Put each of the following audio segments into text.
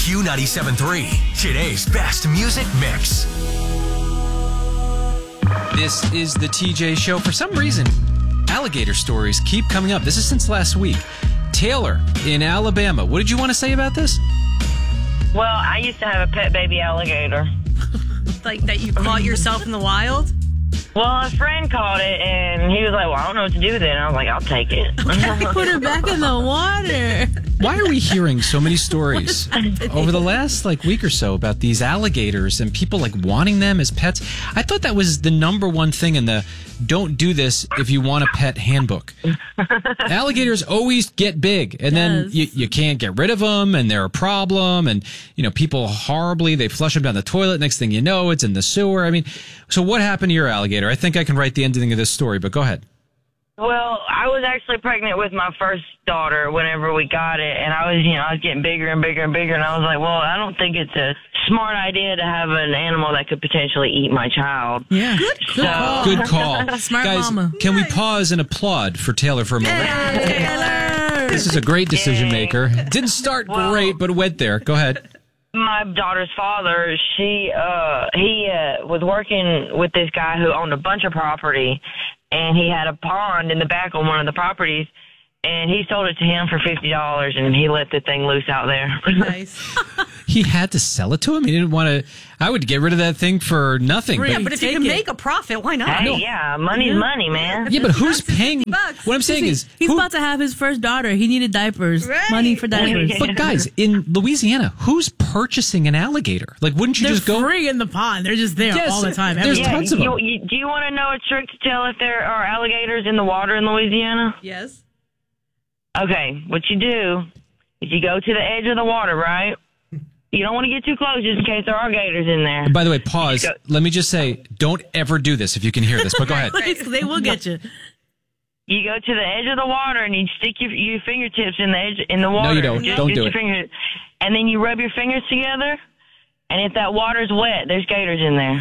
Q97.3, today's best music mix. This is the TJ Show. For some reason, alligator stories keep coming up. This is since last week. Taylor in Alabama. What did you want to say about this? Well, I used to have a pet baby alligator. Like that you caught yourself in the wild? Well, a friend caught it, and he was like, well, I don't know what to do with it. And I was like, I'll take it. Put it back in the water. Why are we hearing so many stories over the last week or so about these alligators and people wanting them as pets? I thought that was the number one thing in the don't do this if you want a pet handbook. Alligators always get big, and then you can't get rid of them, and they're a problem, and people they flush them down the toilet. Next thing you know, it's in the sewer. I mean, so what happened to your alligator? I think I can write the ending of this story, but go ahead. Well, I was actually pregnant with my first daughter whenever we got it, and I was getting bigger and bigger and bigger, and I was like, well, I don't think it's a smart idea to have an animal that could potentially eat my child. Yeah. Good call. Smart Guys, mama. can we pause and applaud for Taylor for a moment? Taylor! This is a great decision maker. Didn't start great, but went there. Go ahead. My daughter's father, he was working with this guy who owned a bunch of property, and he had a pond in the back on one of the properties, and he sold it to him for $50, and he let the thing loose out there. Nice. He had to sell it to him? He didn't want to... I would get rid of that thing for nothing. Yeah, but if you can make a profit, why not? Hey, yeah, money's money, man. Yeah, but who's paying... $50. What I'm saying is... He's about to have his first daughter. He needed diapers. Right. Money for diapers. But guys, in Louisiana, who's purchasing an alligator? Wouldn't you They're just go... free in the pond. They're just there Yes, all the time. there's everywhere. tons of them. Do you want to know a trick to tell if there are alligators in the water in Louisiana? Yes. Okay, what you do is you go to the edge of the water, right? You don't want to get too close just in case there are gators in there. And by the way, pause. Let me just say, don't ever do this if you can hear this, but go ahead. They will get you. You go to the edge of the water and you stick your fingertips in the water. No, you don't. Don't do it. And then you rub your fingers together, and if that water's wet, there's gators in there.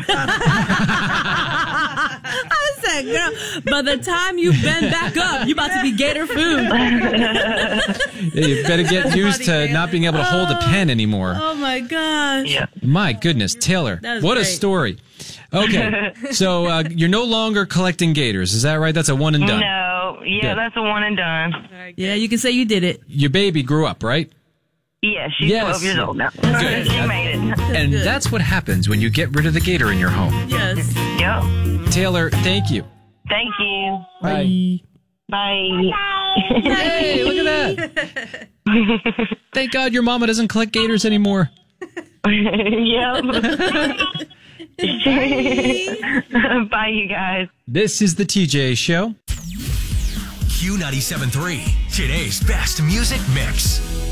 I said, girl, by the time you bend back up, you about to be gator food. Yeah, you better get used to not being able to hold a pen anymore. Oh, my gosh. Yeah. My goodness, Taylor, That is what a great. story. Okay, so you're no longer collecting gators, is that right? That's a one and done. No, yeah, Good. that's a one and done. Yeah, you can say you did it. Your baby grew up, right? Yeah, she's Yes. 12 years old now. Good. She made it. And Good. that's what happens when you get rid of the gator in your home. Yes. Yep. Taylor, thank you. Thank you. Bye. Bye. Hey, look at that. Thank God your mama doesn't collect gators anymore. Yep. Bye, you guys. This is the TJ Show. Q97.3, today's best music mix.